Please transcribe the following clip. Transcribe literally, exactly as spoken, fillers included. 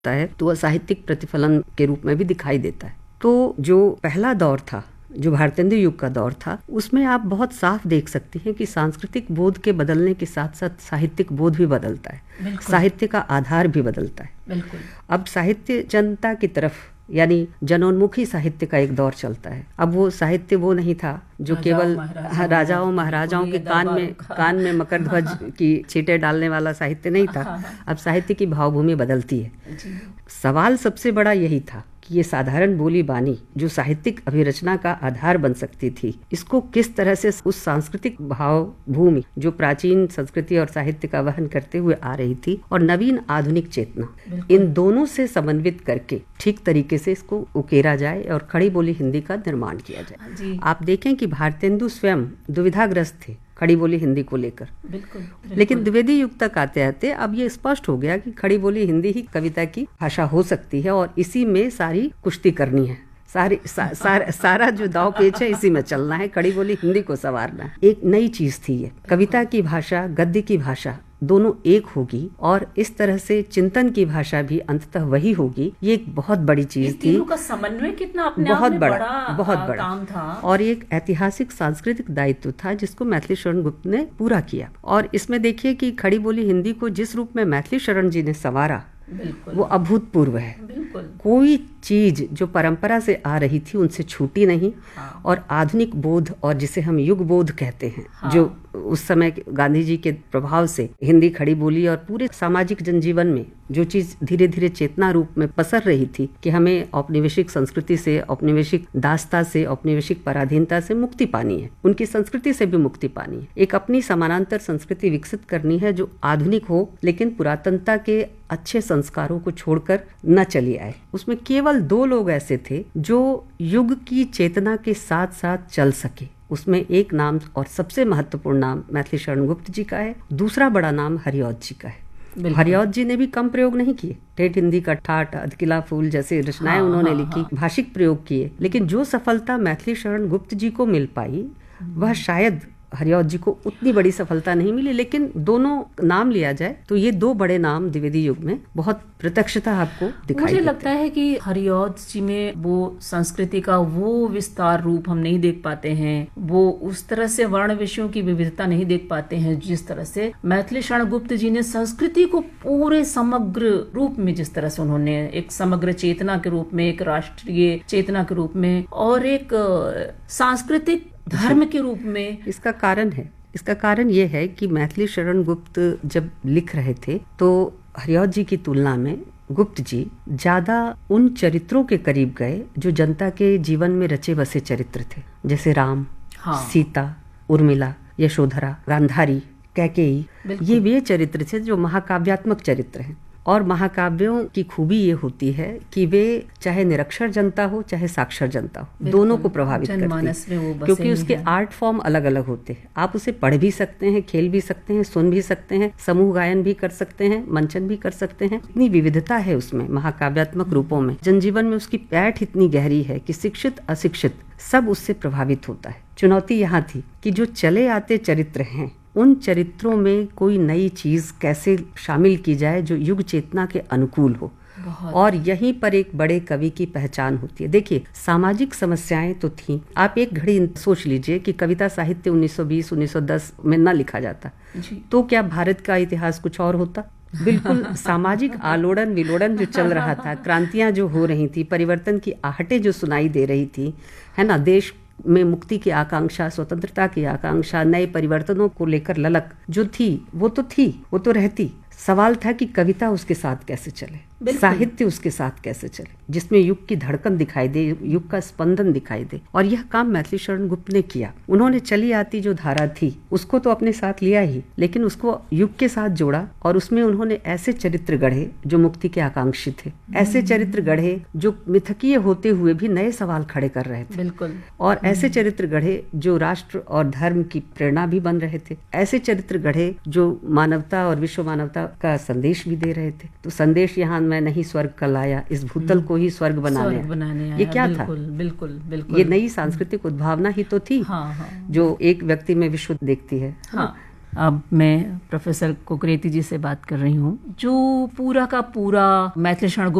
है तो वह साहित्यिक प्रतिफलन के रूप में भी दिखाई देता है। तो जो पहला दौर था, जो भारतेंदु युग का दौर था, उसमें आप बहुत साफ देख सकते हैं कि सांस्कृतिक बोध के बदलने के साथ साथ साहित्यिक बोध भी बदलता है, साहित्य का आधार भी बदलता है। बिल्कुल। अब साहित्य जनता की तरफ, यानी जनोन्मुखी साहित्य का एक दौर चलता है। अब वो साहित्य वो नहीं था जो केवल राजाओं महाराजाओं के कान में कान में मकर ध्वज की छींटे डालने वाला साहित्य नहीं था। अब साहित्य की भावभूमि बदलती है। सवाल सबसे बड़ा यही था कि ये साधारण बोली बानी जो साहित्यिक अभिरचना का आधार बन सकती थी, इसको किस तरह से उस सांस्कृतिक भाव भूमि जो प्राचीन संस्कृति और साहित्य का वहन करते हुए आ रही थी और नवीन आधुनिक चेतना, इन दोनों से समन्वित करके ठीक तरीके से इसको उकेरा जाए और खड़ी बोली हिंदी का निर्माण किया जाए। आप देखें कि भारतेंदु स्वयं दुविधाग्रस्त थे खड़ी बोली हिंदी को लेकर। बिल्कुल, बिल्कुल। लेकिन द्विवेदी युग तक आते आते अब ये स्पष्ट हो गया कि खड़ी बोली हिंदी ही कविता की भाषा हो सकती है और इसी में सारी कुश्ती करनी है, सारी सा, सार, सारा जो दाव पेच है इसी में चलना है, खड़ी बोली हिंदी को संवारना है। एक नई चीज थी ये, कविता की भाषा गद्य की भाषा दोनों एक होगी और इस तरह से चिंतन की भाषा भी अंततः वही होगी। ये एक बहुत बड़ी चीज थी, का समन्वय कितना अपने बहुत आप में बड़ा, बड़ा बहुत बड़ा काम था और एक ऐतिहासिक सांस्कृतिक दायित्व था जिसको मैथिली शरण गुप्त ने पूरा किया। और इसमें देखिए कि खड़ी बोली हिंदी को जिस रूप में मैथिली शरण जी ने संवारा वो अभूतपूर्व है। कोई चीज जो परंपरा से आ रही थी उनसे छूटी नहीं। हाँ। और आधुनिक बोध और जिसे हम युग बोध कहते हैं, हाँ। जो उस समय गांधी जी के प्रभाव से हिंदी खड़ी बोली और पूरे सामाजिक जनजीवन में जो चीज धीरे धीरे चेतना रूप में पसर रही थी कि हमें औपनिवेशिक संस्कृति से, औपनिवेशिक दास्ता से, औपनिवेशिक पराधीनता से मुक्ति पानी है, उनकी संस्कृति से भी मुक्ति पानी है, एक अपनी समानांतर संस्कृति विकसित करनी है जो आधुनिक हो लेकिन पुरातनता के अच्छे संस्कारों को छोड़कर न चली आए। उसमें केवल दो लोग ऐसे थे जो युग की चेतना के साथ साथ चल सके। उसमें एक नाम और सबसे महत्वपूर्ण नाम मैथिली शरण गुप्त जी का है, दूसरा बड़ा नाम हरिऔध जी का है। हरिऔध जी ने भी कम प्रयोग नहीं किए, ठेठ हिंदी का ठाठ, अधकिला फूल जैसे रचनाएं हाँ, उन्होंने हाँ, लिखी, हाँ। भाषिक प्रयोग किए, लेकिन जो सफलता मैथिली शरण गुप्त जी को मिल पाई वह शायद हरिऔध जी को उतनी बड़ी सफलता नहीं मिली। लेकिन दोनों नाम लिया जाए तो ये दो बड़े नाम द्विवेदी युग में बहुत प्रत्यक्षता आपको दिखाई मुझे देते। लगता है कि हरिऔध जी में वो संस्कृति का वो विस्तार रूप हम नहीं देख पाते हैं, वो उस तरह से वर्ण विषयों की विविधता नहीं देख पाते हैं जिस तरह से मैथिली शरण गुप्त जी ने संस्कृति को पूरे समग्र रूप में, जिस तरह से उन्होंने एक समग्र चेतना के रूप में, एक राष्ट्रीय चेतना के रूप में और एक सांस्कृतिक धर्म के रूप में। इसका कारण है इसका कारण ये है कि मैथिली शरण गुप्त जब लिख रहे थे तो हरिऔध जी की तुलना में गुप्त जी ज्यादा उन चरित्रों के करीब गए जो जनता के जीवन में रचे बसे चरित्र थे, जैसे राम, हाँ। सीता, उर्मिला, यशोधरा, गांधारी, कैकेयी। ये वे चरित्र थे जो महाकाव्यात्मक चरित्र हैं। और महाकाव्यों की खूबी ये होती है कि वे चाहे निरक्षर जनता हो चाहे साक्षर जनता हो, दोनों को प्रभावित करती है, क्योंकि उसके आर्ट फॉर्म अलग अलग होते हैं। आप उसे पढ़ भी सकते हैं, खेल भी सकते हैं, सुन भी सकते हैं, समूह गायन भी कर सकते हैं, मंचन भी कर सकते हैं। इतनी विविधता है उसमें महाकाव्यात्मक रूपों में। जनजीवन में उसकी पैठ इतनी गहरी है कि शिक्षित अशिक्षित सब उससे प्रभावित होता है। चुनौती यहाँ थी कि जो चले आते चरित्र हैं उन चरित्रों में कोई नई चीज कैसे शामिल की जाए जो युग चेतना के अनुकूल हो। और यहीं पर एक बड़े कवि की पहचान होती है। देखिए, सामाजिक समस्याएं तो थीं। आप एक घड़ी सोच लीजिए कि कविता साहित्य उन्नीस सौ बीस उन्नीस सौ दस में न लिखा जाता तो क्या भारत का इतिहास कुछ और होता? बिल्कुल सामाजिक आलोड़न विलोड़न जो चल रहा था, क्रांतियां जो हो रही थी, परिवर्तन की आहटें जो सुनाई दे रही थी, है ना, देश में मुक्ति की आकांक्षा, स्वतंत्रता की आकांक्षा, नए परिवर्तनों को लेकर ललक जो थी वो तो थी, वो तो रहती। सवाल था कि कविता उसके साथ कैसे चले, साहित्य उसके साथ कैसे चले, जिसमें युग की धड़कन दिखाई दे, युग का स्पंदन दिखाई दे। और यह काम मैथिली शरण गुप्त ने किया। उन्होंने चली आती जो धारा थी उसको तो अपने साथ लिया ही, लेकिन उसको युग के साथ जोड़ा और उसमें उन्होंने ऐसे चरित्र गढ़े जो मुक्ति के आकांक्षी थे, ऐसे चरित्र गढ़े जो मिथकीय होते हुए भी नए सवाल खड़े कर रहे थे। बिल्कुल। और ऐसे चरित्र गढ़े जो राष्ट्र और धर्म की प्रेरणा भी बन रहे थे, ऐसे चरित्र गढ़े जो मानवता और विश्व मानवता का संदेश भी दे रहे थे। तो संदेश यहाँ मैं नहीं स्वर्ग का लाया, इस भूतल को ही स्वर्ग बनाने, स्वर्ग बनाने आया। ये क्या बिल्कुल, था? बिल्कुल बिल्कुल ये नई सांस्कृतिक उद्भावना ही तो थी। हाँ, हाँ। जो एक व्यक्ति में विश्व देखती है। हाँ। अब मैं प्रोफेसर कुकरेती जी से बात कर रही हूँ, जो पूरा का पूरा मैथिली शरण